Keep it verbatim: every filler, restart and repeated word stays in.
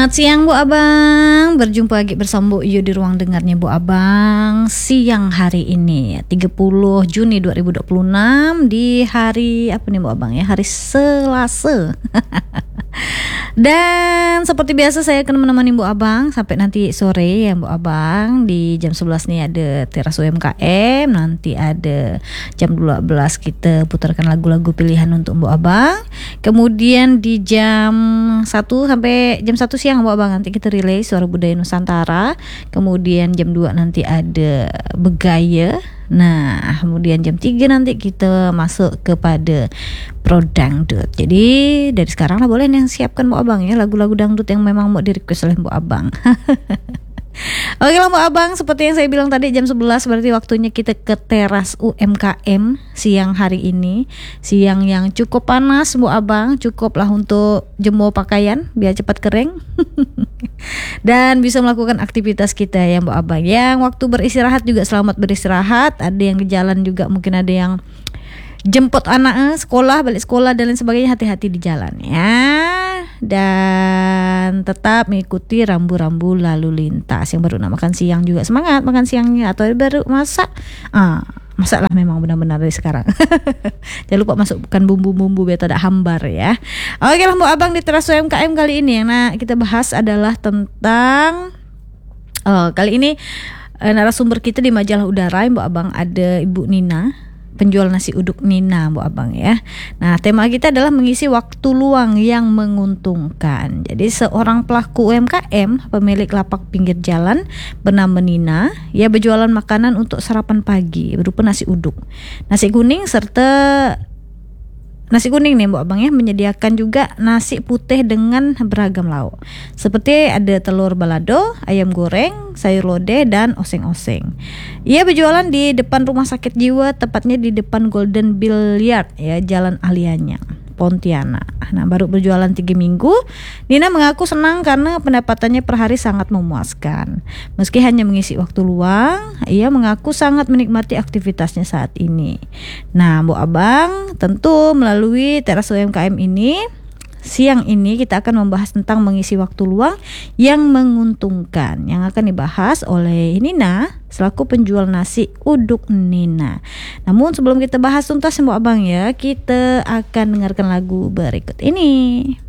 Selamat siang Bu Abang, berjumpa lagi bersama Bu Yu di ruang dengarnya Bu Abang siang hari ini tiga puluh Juni dua ribu dua puluh enam di hari apa nih Bu Abang ya, hari Selasa. Dan seperti biasa saya akan menemani Bu Abang sampai nanti sore ya Bu Abang. Di jam sebelas nih ada teras U M K M, nanti ada jam dua belas kita putarkan lagu-lagu pilihan untuk Bu Abang. Kemudian di jam satu sampai jam satu siang Bu Abang nanti kita relay Suara Budaya Nusantara. Kemudian jam dua nanti ada Begaya. Nah, kemudian jam tiga nanti kita masuk kepada Pro Dangdut. Jadi dari sekarang lah boleh yang siapkan Bu Abang ya lagu-lagu dangdut yang memang mau di-request oleh Bu Abang. Oke lah Bu Abang, seperti yang saya bilang tadi jam sebelas berarti waktunya kita ke teras U M K M siang hari ini. Siang yang cukup panas Bu Abang, cukuplah untuk jemur pakaian biar cepat kering. Dan bisa melakukan aktivitas kita ya Bu Abang. Yang waktu beristirahat juga selamat beristirahat. Ada yang di jalan juga mungkin ada yang jemput anak sekolah, balik sekolah dan lain sebagainya, hati-hati di jalan ya. Dan tetap mengikuti rambu-rambu lalu lintas. Yang baru nak makan siang juga semangat makan siangnya, atau baru masak ah, masaklah memang benar-benar dari sekarang. Jangan lupa masukkan bumbu-bumbu biar tidak hambar ya. Oke lah Bu Abang, di teras U M K M kali ini yang nak kita bahas adalah tentang oh, kali ini eh, narasumber kita di majalah Udara Bu Abang ada Ibu Nina, penjual nasi uduk Nina Bu Abang ya. Nah, tema kita adalah mengisi waktu luang yang menguntungkan. Jadi seorang pelaku U M K M, pemilik lapak pinggir jalan bernama Nina, ia berjualan makanan untuk sarapan pagi berupa nasi uduk, nasi kuning serta nasi kuning nih Bu Abang ya, menyediakan juga nasi putih dengan beragam lauk. Seperti ada telur balado, ayam goreng, sayur lodeh dan oseng-oseng. Ia berjualan di depan rumah sakit jiwa, tepatnya di depan Golden Billiard ya, Jalan Alianya, Pontianak. Nah, baru berjualan tiga minggu, Nina mengaku senang karena pendapatannya per hari sangat memuaskan. Meski hanya mengisi waktu luang, ia mengaku sangat menikmati aktivitasnya saat ini. Nah, Bu Abang, tentu melalui teras U M K M ini, siang ini kita akan membahas tentang mengisi waktu luang yang menguntungkan, yang akan dibahas oleh Nina selaku penjual nasi uduk Nina. Namun sebelum kita bahas tuntas Bu Abang ya, kita akan dengarkan lagu berikut ini.